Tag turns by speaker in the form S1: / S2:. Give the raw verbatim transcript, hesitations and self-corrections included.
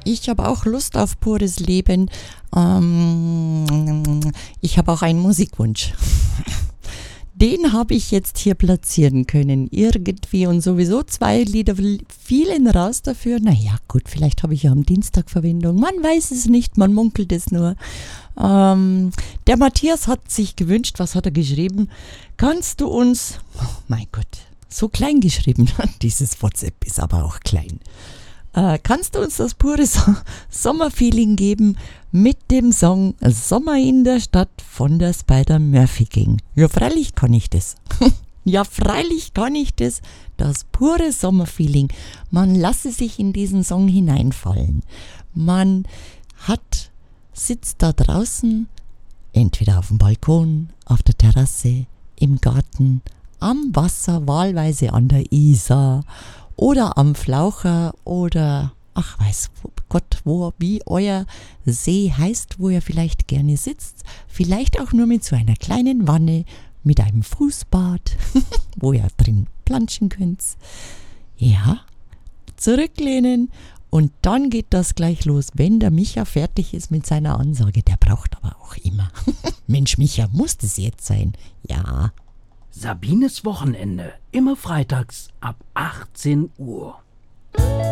S1: ich habe auch Lust auf pures Leben. Ähm, ich habe auch einen Musikwunsch. Den habe ich jetzt hier platzieren können, irgendwie, und sowieso zwei Lieder fielen raus dafür. Naja, gut, vielleicht habe ich ja am Dienstag Verwendung. Man weiß es nicht, man munkelt es nur. Ähm, der Matthias hat sich gewünscht, was hat er geschrieben? Kannst du uns, oh mein Gott, so klein geschrieben, dieses WhatsApp ist aber auch klein. Äh, kannst du uns das pure so- Sommerfeeling geben mit dem Song Sommer in der Stadt von der Spider-Murphy Gang? Ja, freilich kann ich das. ja, freilich kann ich das. Das pure Sommerfeeling. Man lasse sich in diesen Song hineinfallen. Man hat, sitzt da draußen, entweder auf dem Balkon, auf der Terrasse, im Garten, am Wasser, wahlweise an der Isar oder am Flaucher oder, ach weiß Gott, wo, wie euer See heißt, wo ihr vielleicht gerne sitzt. Vielleicht auch nur mit so einer kleinen Wanne, mit einem Fußbad, wo ihr drin planschen könnt. Ja, zurücklehnen und dann geht das gleich los, wenn der Micha fertig ist mit seiner Ansage. Der braucht aber auch immer. Mensch, Micha, muss das jetzt sein? Ja.
S2: Sabines Wochenende, immer freitags ab achtzehn Uhr.